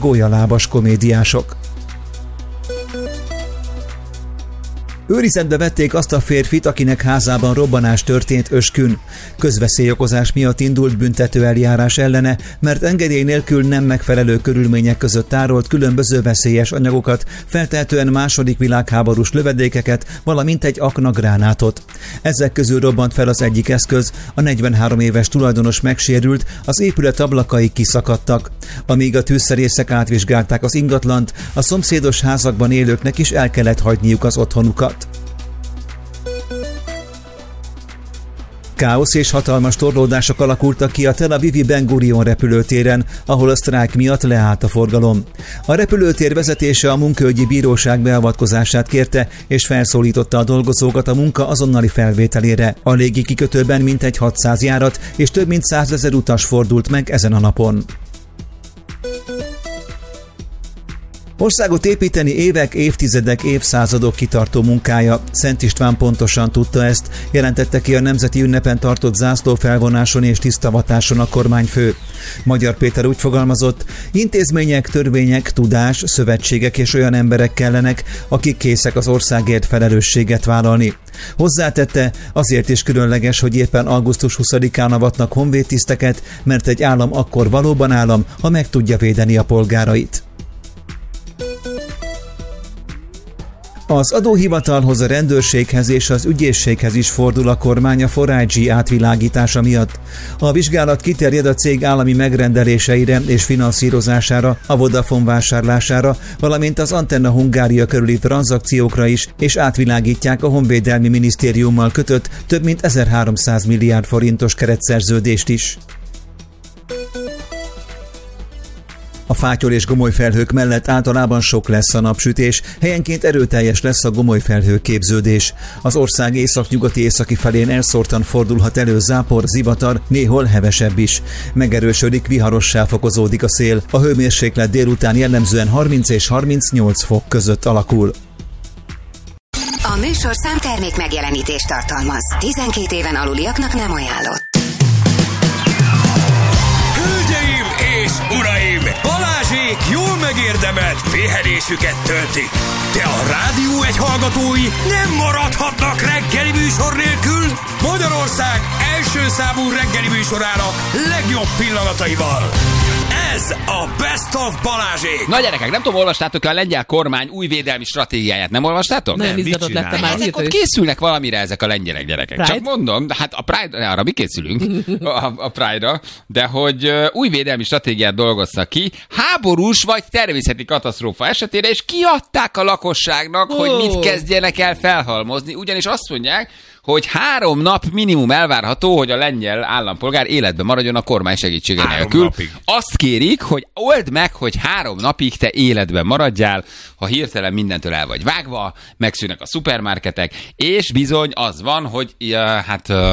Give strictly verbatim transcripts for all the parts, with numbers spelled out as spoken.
gólyalábas komédiások. Őrizetbe vették azt a férfit, akinek házában robbanás történt Öskün. Közveszélyokozás miatt indult büntetőeljárás ellene, mert engedély nélkül nem megfelelő körülmények között tárolt különböző veszélyes anyagokat, feltehetően második világháborús lövedékeket, valamint egy aknagránátot. Ezek közül robbant fel az egyik eszköz, a negyvenhárom éves tulajdonos megsérült, az épület ablakai kiszakadtak. Amíg a tűzszerészek átvizsgálták az ingatlant, a szomszédos házakban élőknek is el kellett hagyniuk az otthonukat. Káosz és hatalmas torlódások alakultak ki a Tel Avivi Ben Gurion repülőtéren, ahol a sztrájk miatt leállt a forgalom. A repülőtér vezetése a munkaügyi bíróság beavatkozását kérte, és felszólította a dolgozókat a munka azonnali felvételére. A légi kikötőben mintegy hatszáz járat és több mint százezer utas fordult meg ezen a napon. Országot építeni évek, évtizedek, évszázadok kitartó munkája. Szent István pontosan tudta ezt, jelentette ki a nemzeti ünnepen tartott zászlófelvonáson és tisztavatáson a kormányfő. Magyar Péter úgy fogalmazott, intézmények, törvények, tudás, szövetségek és olyan emberek kellenek, akik készek az országért felelősséget vállalni. Hozzátette, azért is különleges, hogy éppen augusztus huszadikán avatnak honvédtiszteket, mert egy állam akkor valóban állam, ha meg tudja védeni a polgárait. Az adóhivatalhoz, a rendőrséghez és az ügyészséghez is fordul a kormány a four I G átvilágítása miatt. A vizsgálat kiterjed a cég állami megrendeléseire és finanszírozására, a Vodafone vásárlására, valamint az Antenna Hungária körüli tranzakciókra is, és átvilágítják a Honvédelmi Minisztériummal kötött több mint ezerháromszáz milliárd forintos keretszerződést is. A fátyol és gomolyfelhők mellett általában sok lesz a napsütés, helyenként erőteljes lesz a gomolyfelhő képződés. Az ország északnyugati északi felén elszórtan fordulhat elő zápor, zivatar, néhol hevesebb is. Megerősödik, viharossá fokozódik a szél, a hőmérséklet délután jellemzően harminc és harmincnyolc fok között alakul. A műsorszám termék megjelenítést tartalmaz. tizenkét éven aluliaknak nem ajánlott. Hölgyeim és uraim! Balázsék jól megérdemelt pihenésüket töltik. De a Rádió egy hallgatói nem maradhatnak reggeli műsor nélkül. Magyarország első számú reggeli műsorának legjobb pillanataival. Ez a Best of Balázsék. Na gyerekek, nem tudom, olvastátok a lengyel kormány új védelmi stratégiáját, nem olvastátok? Nagyon izgatott lettem már. Ezek ott készülnek valamire ezek a lengyelek gyerekek. Pride? Csak mondom, hát a Pride, arra mi készülünk, a, a Pride-ra, de hogy uh, új védelmi stratégiát dolgoztak ki, háborús vagy természeti katasztrófa esetére, és kiadták a lakosságnak, oh. hogy mit kezdjenek el felhalmozni, ugyanis azt mondják, hogy három nap minimum elvárható, hogy a lengyel állampolgár életben maradjon a kormány segítsége nélkül. Azt kérik, hogy old meg, hogy három napig te életben maradjál, ha hirtelen mindentől el vagy vágva, megszűnnek a szupermarketek, és bizony az van, hogy ja, hát uh,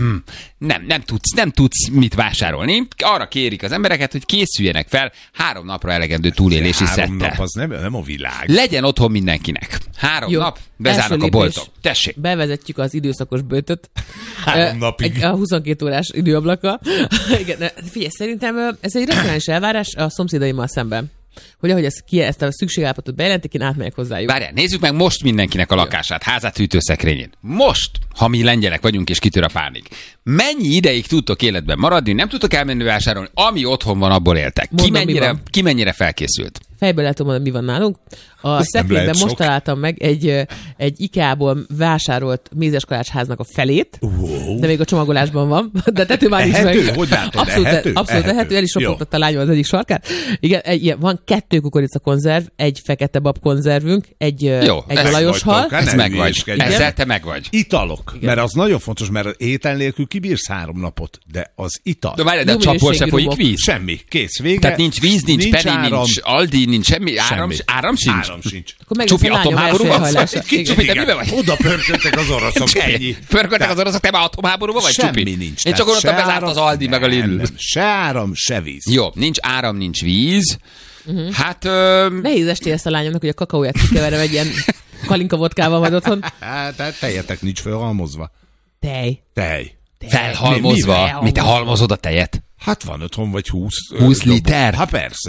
nem, nem, tudsz, nem tudsz mit vásárolni. Arra kérik az embereket, hogy készüljenek fel három napra elegendő túlélési szettel. Három nap az nem, nem a világ. Legyen otthon mindenkinek. Három Jó. nap, bezárnak a boltok. Tessék. Bevezetjük az időszakos böjtöt. Három napig. A huszonkét órás időablaka. Igen, figyelj, szerintem ez egy racionális elvárás a szomszédaimmal szemben. Hogy ahogy ezt, ki, ezt a szükségállapotot bejelentik, én átmegyek hozzájuk. Várjál, nézzük meg most mindenkinek a lakását, házát, hűtőszekrényét. Most, ha mi lengyelek vagyunk és kitör a pánik. Mennyi ideig tudtok életben maradni, nem tudtok elmenni vásárolni, ami otthon van, abból éltek. Ki Mondom, mennyire, ki mennyire felkészült? Fejből lehet mondani, mi van nálunk. A szekrényben most sok. találtam meg egy, egy IKEA-ból vásárolt mézeskalácsháznak a felét, wow. de még a csomagolásban van, de tető már nincs meg. Hogy látod? Abszolút ehető? Abszolút ehető, el is ropogtatta a lányom az egyik sarkát. Igen, egy, van kettő kukorica konzerv, egy fekete bab konzervünk, egy, Jó, egy olajos hal. Ez megvagy. Ezzel te megvagy. Italok, igen. Mert az nagyon fontos, mert étel nélkül kibírsz három napot, de az ital. De várj, de a csapból se folyik víz. Semmi, kész, vége. Tehát nincs víz, nincs, nincs penny, áram, nincs Aldi, nincs semmi, áram, áram sincs. Áram sincs. Csupi atomháborúban vagy? Csupi, te miben vagy? Oda pörköltek az oroszok, ennyi. Pörköltek az oroszok, te már atomháborúban vagy, Csupi? Semmi nincs. Én csak gondoltam, bezárt az Aldi meg a Lidl. Se áram, se víz. Jó, nincs áram, nincs víz. Uh-huh. Hát... Ö... Nehéz estél ezt a lányomnak, hogy a kakaóját kikeverem egy ilyen kalinka vodkával vagy otthon. Tehát tejetek nincs felhalmozva. Tej. Tej. Felhalmozva? Mi, mi te halmozod a tejet? Hát van otthon vagy húsz. húsz liter? Hát persze.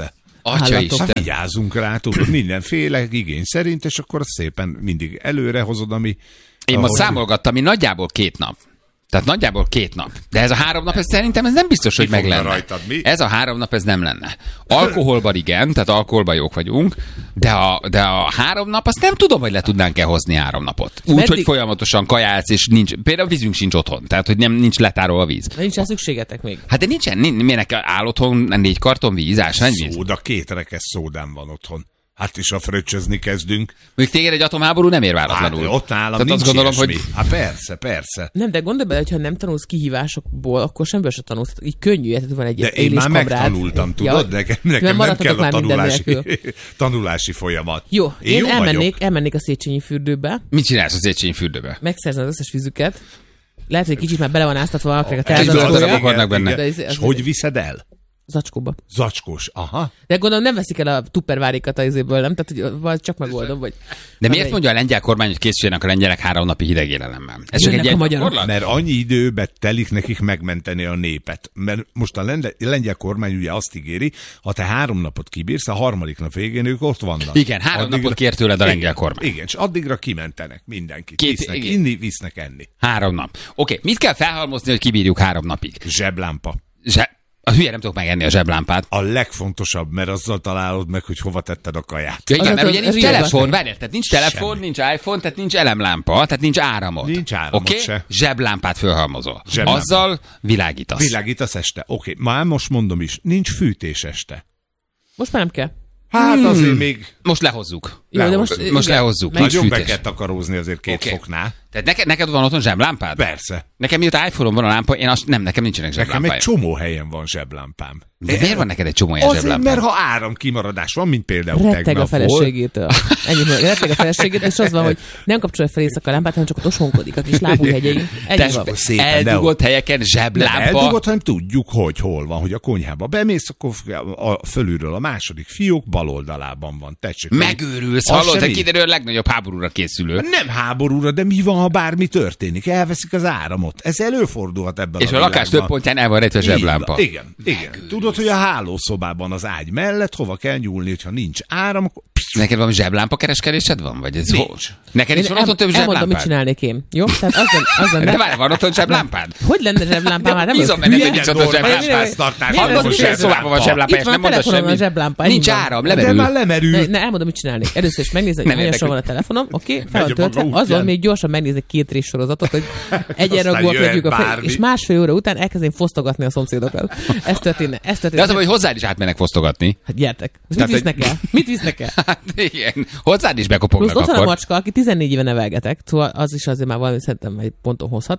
Atya Isten. Hát vigyázzunk rá, tudod, mindenféle igény szerint, és akkor szépen mindig előre hozod, ami... Én most számolgattam, ami nagyjából két nap. Tehát nagyjából két nap. De ez a három nap, ez szerintem ez nem biztos, hogy mi meg lenne. Rajtad, mi? Ez a három nap, ez nem lenne. Alkoholban igen, tehát alkoholban jók vagyunk, de a, de a három nap, azt nem tudom, hogy le tudnánk-e hozni három napot. Úgy, Meddig... hogy folyamatosan kajálsz, és nincs, például vízünk sincs otthon, tehát hogy nem, nincs letárolva a víz. Nincs rá szükségetek még. Hát de nincsen, miért áll otthon négy karton víz, ásványvíz? Szóda, két rekesz szódám van otthon. Hát is a fröccsözni kezdünk. Még téged egy atomháború nem ér váratlanul. Hát, ott nálam Tehát nincs azt gondolom, ilyesmi. hogy... Hát persze, persze. Nem, de gondolj bele, hogyha nem tanulsz kihívásokból, akkor semből se tanulsz. Így könnyű, tehát van egy de én már megtanultam, tudod? Ja, nekem, nekem nem kell a tanulási, tanulási folyamat. Jó, én, én jó elmennék, elmennék a Széchenyi fürdőbe. Mit csinálsz a Széchenyi fürdőbe? Megszerzem az összes vízüket. Lehet, hogy kicsit már bele van áztatva valakinek a tervezetbe. És hogy viszed el? Zacskóba. Zacskós, aha. De gondolom nem veszik el a tuppervárikat az izéből, nem? Tehát, hogy csak megoldom, vagy... De miért mondja a lengyel kormány, hogy készüljenek a lengyelek három napi hideg élelemmel? Ez csak egy ilyen magyarok. Mert annyi időbe telik nekik megmenteni a népet. Mert most a lengyel kormány ugye azt ígéri, ha te három napot kibírsz, a harmadik nap végén ők ott vannak. Igen, három addigra... napot kér tőled a lengyel kormány. Igen, és addigra kimentenek mindenkit. Két, visznek igen. inni, visznek enni. Három nap. Oké, mit kell felhalmozni, hogy kibírjuk három napig? Zseblámpa. Zse... A hülye nem tudok megenni a zseblámpát. A legfontosabb, mert azzal találod meg, hogy hova tetted a kaját. Ja, igen, mert ugye nincs telefon, várj, tehát nincs telefon, semmi. Nincs iPhone, tehát nincs elemlámpa, tehát nincs áramot. Nincs áramot okay? se. Zseblámpát fölhalmozol. Zseblámpa. Azzal világítasz. Világítasz este. Oké, okay. Már most mondom is, nincs fűtés este. Most már nem kell. Hát hmm. azért még... Most lehozzuk. Jó, de most, most igen, lehozzuk. Nagyon be kell takarózni azért két okay. foknál. Tehát neked, neked van otthon zseblámpád? Persze. Nekem miután iPhone-on van a lámpa, én azt nem, nekem nincsenek zseblámpáim. Nekem egy csomó helyen van zseblámpám. De, de miért van neked egy csomó helyen zseblámpám? Azért, mert ha áramkimaradás van, mint például retteg tegnap a feleségétől. Ennyi, retteg a feleségétől, és az van, hogy nem kapcsolja fel éjszaka a lámpát, hanem csak ott osonkodik a kis lábújhegyein. Ennyi van. Eldugott helyeken zseblámpa. Eldugott, hanem tudjuk, hogy hol van, hogy a konyhába bemész, akkor a fölülről a második fiók bal oldalában van. Tessék, megőrülsz, hallod, te kiderül a legnagyobb háborúra készülő. Nem háborúra, de mi van, ha bármi történik? Elveszik az áramot. Ez előfordulhat ebben és a És a lakás több pontján el van rejtve zseblámpa. Igen, igen. Tudod, hogy a hálószobában az ágy mellett hova kell nyúlni, hogyha nincs áram, akkor... Neked valami zseblámpa kereskedésed van? Vagy ez nincs. Neked is van otthon több zseblámpád? Elmondom, mit csinálnék én. Jó? Tehát az nem, az nem, de várj, van otthon zseblámpád? Hogy lenne zseblámpám? Hát nem bízom benne, hogy nincs otthon zseblámpád. Hallod, hogy szobában van zseblámpád, és nem mondasz semmit. Nincs áram, lemerül. De már lemerül. Ne, elmondom, mit csinálnék. Először is megnézem, hogy hányasra van a telefonom. Oké, fel van töltve. Azon még gyorsan megnézek két rész sorozatot, hogy egyenragúak legyünk a fél, és másfél óra után elkezdém fosztogatni a szomszédokat. Ez történne. Ez történne. De az, hogy hozzád is átmennek fosztogatni. Hát gyertek. Mit visznek el? Mit visznek el? Hát igen. Hozzád is bekopognak plusz akkor. Ott van a macska, aki tizennégy éve nevelgetek, szóval az is azért már valami szerintem egy ponton hozhat.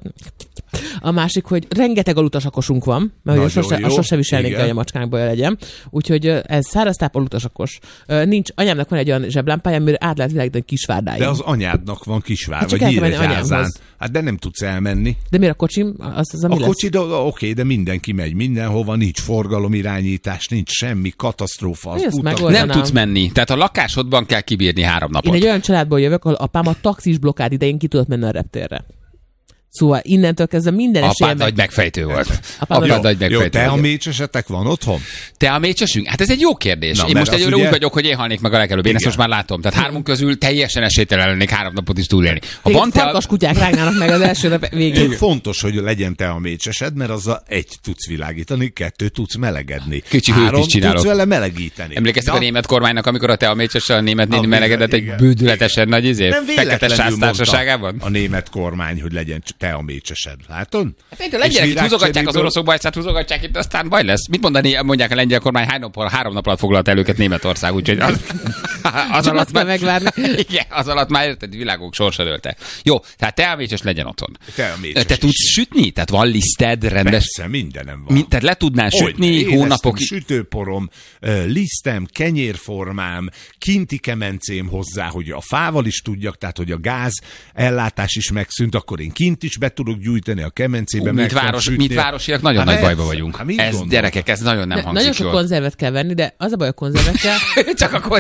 A másik, hogy rengeteg alutasakosunk van, mert ugye sose, a sose viselnénk, hogy a macskának baja legyen. Úgyhogy ez száraztápol utasakos. Nincs, anyámnak van egy olyan zseblámpája, amire át lehet világítani Kisvárdáig. De az anyádnak van Kisvár, hát vagy Nyíregyházán. Hát de nem tudsz elmenni. De miért a kocsim? Az, az, a kocsi, oké, okay, de mindenki megy mindenhova, nincs forgalomirányítás, nincs semmi, katasztrófa. Az nem tudsz menni. Tehát a lakásodban kell kibírni három napot. Én egy olyan családból jövök, ahol apám a taxis blokkád idején ki tudott menni a reptérre. Szóval innentől kezdve minden esélye... Apád nagy megfejtő volt. Apád jó, nagy megfejtő jó, te a mécsesetek van otthon? Te a mécsesünk? Hát ez egy jó kérdés. Na, én most egyőre ugye... úgy vagyok, hogy én halnék meg a legelőbb. Én ezt most már látom. Tehát hármunk közül teljesen esélytelen lennék három napot is túlélni. Ha van te farkas a... kutyák rágnának meg az első nap végén. Fontos, hogy legyen te a mécsesed, mert azzal egy tudsz világítani, kettő tudsz melegedni. Kicsi hőt is csinálok. Tudsz vele melegíteni. Emlékeztek a német kormánynak, amikor a te a mécsessel a német néni melegedett egy bődületesen nagy izé? Fekete sász társaságában? A német kormány, hogy legyen te a mécsesed. Látod? Hát a lengyelek itt húzogatják az oroszok bajszát, húzogatják itt, aztán baj lesz. Mit mondani, mondják a lengyel kormány, hány nap, három nap alatt foglalt el őket Németország, úgyhogy az, az alatt már megvárni. Igen, az alatt már érted, világok sorsa dőlte. Jó, tehát te a mécses legyen otthon. Te, a mécses te tudsz is sütni? Tehát van liszted, rendes? Persze, mindenem van. Mi, tehát le tudnál sütni hónapokig? Sütőporom, lisztem, kenyérformám, kinti kemencém hozzá, hogy a fával is tudjak, tehát hogy a gáz ellátás is megszűnt, akkor én kint is be tudok gyújtani a kemencébe. Mit, város, mit városiak, nagyon hát nagy bajba vagyunk. Hát ez, gyerekek, ez nagyon nem hangzik Nagyon sok jól. konzervet kell venni, de az a baj a konzervekkel... Csak a konzervet.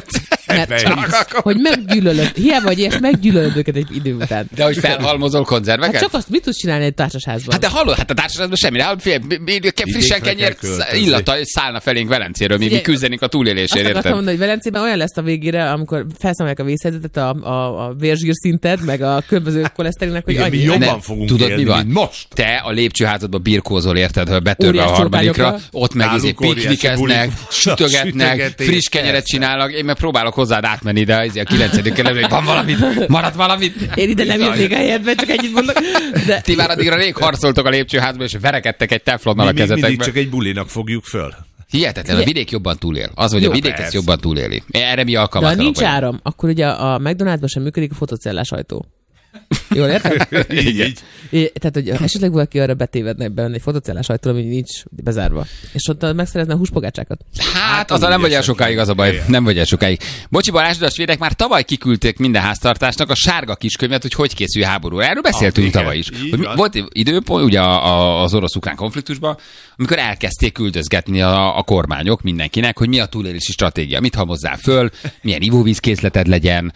Mert hogy meggyűlölöd, hiába vagy ilyes, meggyűlölöd őket egy idő után. De hogy felhalmozol konzerveket? Hát csak azt mit tudsz csinálni egy társasházban? Hát de hallod, hát a társasházban semmi, hát fél, frissen kenyér illata szállna felénk Velencéről, mi, mi küzdenénk a túlélésért, érted? Azt akartam mondani, hogy Velencében olyan lesz a végére, amikor felszámolják a vészhelyzetet, a, a, a vérzsír szinted, meg a különböző koleszterinnek, hogy annyi. Mi jobban fogunk tudod, élni, mi van? Most. Te a lépcsőházadba birkózol, érted, hogy betörve a harmadikra, ott meg izé piknikeznek, sütögetnek, friss kenyeret csinálnak, én meg próbálok hozzád átmenni, de izé a kilencedik kerületben van valamit, maradt valamit. Én ide nem jönnék a helyedbe, csak ennyit mondok. De... Ti már addigra rég harcoltok a lépcsőházba, és verekedtek egy teflonnal a kezetekbe. Mindig csak egy bulinak fogjuk föl. Hihetetlen, a vidék jobban túlél. Az, hogy jó, a vidék ezt jobban túléli. Erre mi alkalmatlanok. De ha nincs áram, akkor ugye a McDonald'sban sem működik a fotocellás ajtó. Jól érted? így, így. É, tehát, hogy esetleg valaki arra betévedne benne egy fotocellás ajtó, ami nincs bezárva. És ott megszerezne a húspogácsákat. Hát, azzal nem vagy el sokáig, az a baj. Nem vagy el sokáig. Bocsi Balázs, a svédek már tavaly kiküldték minden háztartásnak a sárga kiskönyvet, hogy hogy készül háború. Erről beszéltünk ah, tavaly is. Hogy volt időpont, ugye az orosz-ukrán konfliktusban, amikor elkezdték küldözgetni a, a kormányok mindenkinek, hogy mi a túlélési stratégia, mit halmozzál föl, milyen ivóvízkészleted legyen,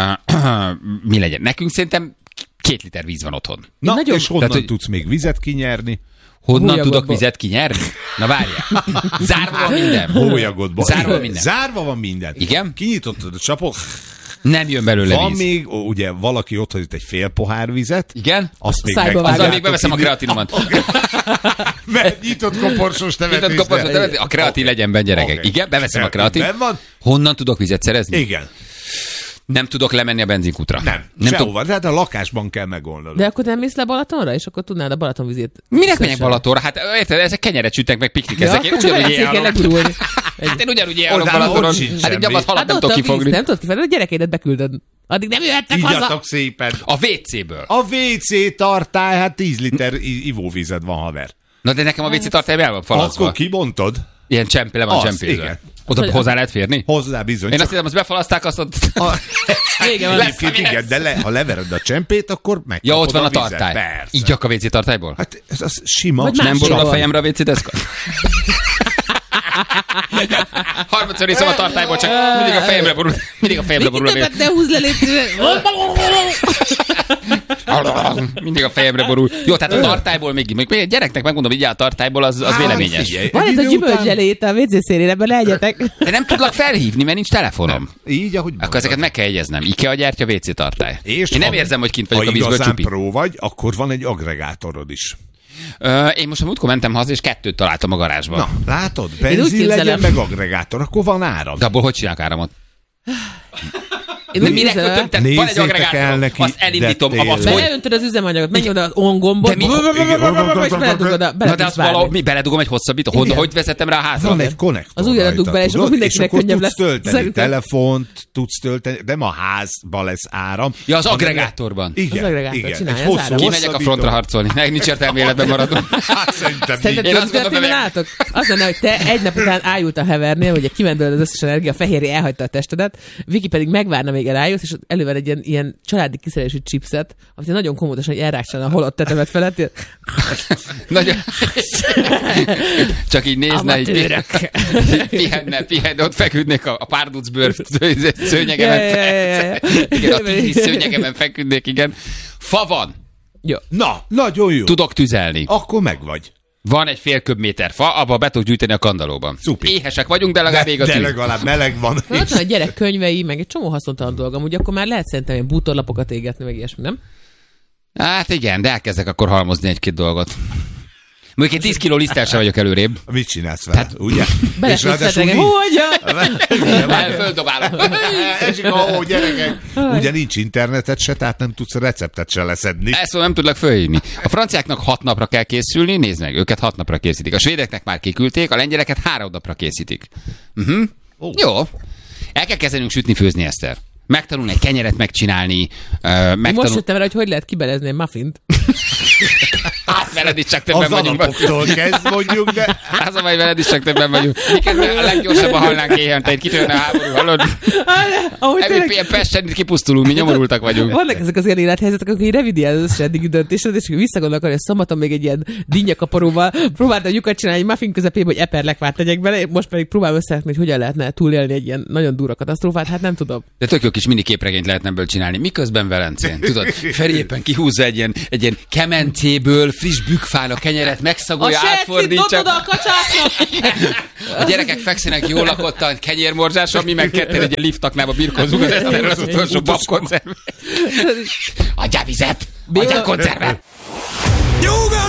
mi legyen. Nekünk szerintem két liter víz van otthon. Na, nagyon... és honnan Tehát, tudsz még vizet kinyerni? Honnan Hólyagodba. Tudok vizet kinyerni? Na várjál. Zárva van minden. Hólyagodba. Zárva van minden. Zárva van minden. Igen? Kinyitottad a csapot. Nem jön belőle van víz. Még, ugye valaki ott hagyott egy fél pohár vizet. Igen? Azt még Szájba meg... Azzal még beveszem a kreatinomat. Mert nyitott koporsos temetésbe. Nyitott koporsos temetésbe. A kreatin okay. legyen benne, gyerekek. Okay. Igen, beveszem kreatin a kreatin. Honnan tudok vizet szerezni? Igen. Nem tudok lemenni a benzinkútra. Nem, nem sehova, tud... tehát a lakásban kell megoldani. De akkor nem mész le Balatonra, és akkor tudnád a Balatonvizét. Minek menjek Balatonra? Hát érted, ezek kenyeret sütnek, meg piknikeznek. Ja, én ugyanúgy élom. Hát én ugyanúgy élom Balatonon. Hát egy abban halat nem tudok kifogni. Nem tudod kifogni, a gyerekeidet beküldöd. Addig nem jöhetnek haza. Igyatok szépen. A vé céből. A vé cé tartály, hát tíz liter ivóvized van, haver. Na de nekem a vé cé tartály el van falazva. Akkor kibontod? Ilyen csempé, le van csempézve. Oda hozzá lehet férni? Hozzá bizony. Én azt hiszem, azt befalaszták, azt ott... Igen, van. Igen, de le, ha levered a csempét, akkor meg. Ja, ott van a tartály. Igyak a vé cé tartályból? Hát ez az sima. Vagy nem borul a fejemre a vé cé deszka? Harmadszor iszom a tartályból, csak mindig a fejemre borul. Mindig a fejemre borul a vé cé. Ne húzz le, légy Mindig a fejemre borul. Jó, tehát a tartályból még, még egy gyereknek megmondom, hogy a tartályból az, az véleményes. Van ez a gyümölcselét a vé cé szélén, ebben leegyetek. De nem tudlak felhívni, mert nincs telefonom. Nem. Így, ahogy akkor ezeket meg kell jegyeznem. IKEA gyártja vé cé tartály. És én nem érzem, hogy kint vagyok a vízből csupi. Ha pro vagy, akkor van egy agregátorod is. Ö, én most a múltkor mentem haza, és kettőt találtam a garázsban. Na, látod? Benzin legyen, meg agregátor, akkor van áram. De abból hogy csinálják áramot? Én nem minek kötöm, tehát van egy agregátor, azt elindítom, azt hogy... Beöntöd az üzemanyagot, menj oda az on-gombot, és beledugod a... Na de azt valahogy, mi beledugom egy hosszabbító? Honnan, hogy vezetem rá a házra? Van egy konnektor. Az ujjadat dug bele, és akkor mindenkinek könnyebb lesz. És akkor tudsz tölteni telefont, tudsz tölteni, nem a házban lesz áram. Ja, az agregátorban. Az agregátor csinálja az áram. Kimegyek a frontra harcolni, nincs értelme életben maradunk. Hát szerintem Szerinted tudsz látok? Az lenne, hogy te egy nap után ájult a hevernél, hogy kiment belőle az összes energia, a fehérje elhagyta a testedet, Viki pedig megvárna, még elájulsz, és elővel egy ilyen, ilyen családi kiszerelési chipset, amit nagyon komótosan elrákcsálna a holott tetemet felett. Nagyon... Csak így nézne, így pihenne, pihenne, ott feküdnék a, a párducbőr szőnyegemen. Igen, a tíz szőnyegemen feküdnék, igen. Fa van. Jó. Na, nagyon jó. Tudok tüzelni. Akkor meg vagy. Van egy fél köbméter fa, abba be tudok gyűjteni a kandallóban. Szupi. Éhesek vagyunk, de legalább ég a tűz. tűz. De legalább meleg van. Na, ott van a gyerek könyvei, meg egy csomó haszontalan dolgom, úgy akkor már lehet szerintem ilyen bútorlapokat égetni, meg ilyesmi, nem? Hát igen, de elkezdek akkor halmozni egy-két dolgot. Mondjuk egy tíz kiló liszttel sem vagyok előrébb. Mit csinálsz vele, hát, ugye? Belesülsz hogyan? Földobálom. És ó, gyerekek, ugye nincs internetet se, tehát nem tudsz receptet se leszedni. Ezt nem tudlak fölhívni. A franciáknak hat napra kell készülni, nézd meg, őket hat napra készítik. A svédeknek már kiküldték, a lengyeleket három napra készítik. Uh-huh. Oh. Jó. El kell kezdenünk sütni, főzni, Eszter. Megtanulni egy kenyeret megcsinálni. Uh, megtanul... Most jöttem rá, hogy hogy lehet kibelezni egy muffint. Hát veled is csak többen az vagyunk. Az alapoktól kezd mondjuk, de... Az a baj, veled is csak többen vagyunk. Miközben a leggyorsabban halnánk éjjel, itt kitörne a háború, hallod? Ebből ilyen Pesten kipusztulunk, mi nyomorultak vagyunk. Vannak ezek az ilyen élethelyzetek, akkor így revidiál az összes eddigi döntésed, és visszagondolok, hogy szombaton még egy ilyen dinnyakaparóval próbáltam lyukat csinálni egy muffin közepébe, hogy eperlekvát tegyek bele, most pedig próbálom összerakni, hogy hogyan lehetne túlélni egy ilyen nagyon durva katasztrófát, hát nem tudom. De tök jó kis mini képregényt lehetne ebből csinálni. Miközben Velencén, tudod, Feri éppen kihúzza egy ilyen, egy ilyen kemencéből friss bükkfán a kenyeret, megszagolja, átfordítja. A kacsáknak! A gyerekek fekszenek jól lakottan, kenyérmorzsáson, mi meg ketten egy liftaknába birkozunk az eszterről az utolsó babkoncervet. Adjál vizet! Adjál koncervet! Nyugalom!